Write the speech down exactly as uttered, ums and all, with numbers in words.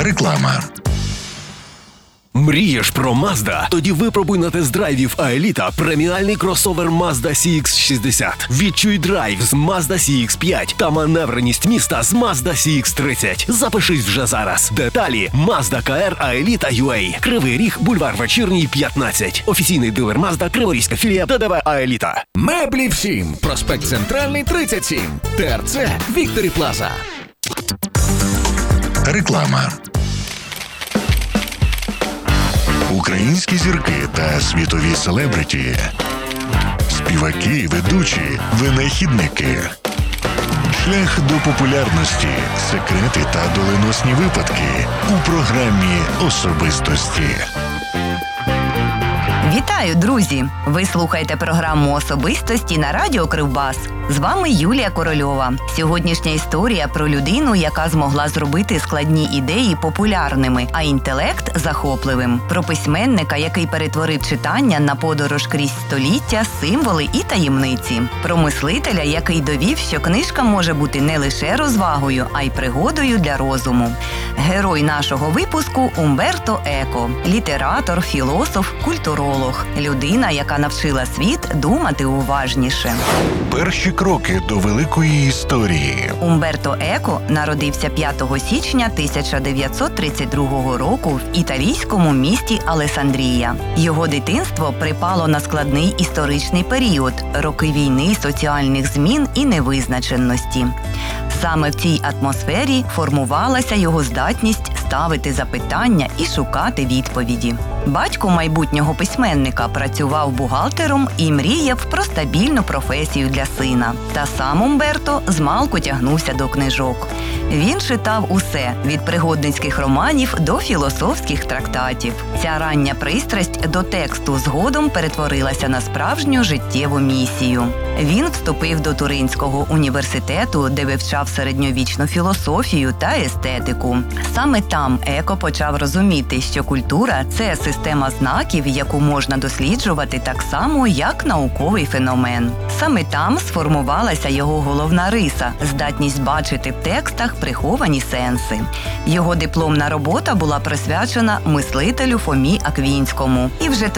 Реклама. Мрієш про Mazda? Тоді випробуй на тест-драйві в Аеліта преміальний кросовер Mazda сі ікс шістдесят. Відчуй драйв з Mazda сі ікс п'ять та маневреність міста з Mazda сі ікс тридцять. Запишись вже зараз. Деталі Mazda ка ар Аеліта ю ей. Кривий Ріг, бульвар Вечірній, п'ятнадцять. Офіційний дилер Mazda, Криворізька філія, ТДВ Аеліта. Меблів сім. Проспект Центральний, тридцять сім. ТРЦ Вікторі Плаза. Реклама. Українські зірки та світові селебриті. Співаки, ведучі, винахідники. Шлях до популярності, секрети та доленосні випадки у програмі «Особистості». Вітаю, друзі! Ви слухаєте програму «Особистості» на радіо Кривбас. З вами Юлія Корольова. Сьогоднішня історія про людину, яка змогла зробити складні ідеї популярними, а інтелект – захопливим. Про письменника, який перетворив читання на подорож крізь століття, символи і таємниці. Про мислителя, який довів, що книжка може бути не лише розвагою, а й пригодою для розуму. Герой нашого випуску – Умберто Еко. Літератор, філософ, культуролог. Людина, яка навчила світ думати уважніше. Перші кроки до великої історії. Умберто Еко народився п'ятого січня тисяча дев'ятсот тридцять другого року в італійському місті Алесандрія. Його дитинство припало на складний історичний період – роки війни, соціальних змін і невизначеності. Саме в цій атмосфері формувалася його здатність ставити запитання і шукати відповіді. Батько майбутнього письменника працював бухгалтером і мріяв про стабільну професію для сина. Та сам Умберто змалку тягнувся до книжок. Він читав усе – від пригодницьких романів до філософських трактатів. Ця рання пристрасть до тексту згодом перетворилася на справжню життєву місію. Він вступив до Туринського університету, де вивчав середньовічну філософію та естетику. Саме там Еко почав розуміти, що культура – це система знаків, яку можна досліджувати так само, як науковий феномен. Саме там сформувалася його головна риса – здатність бачити в текстах приховані сенси. Його дипломна робота була присвячена мислителю Фомі Аквінському. І вже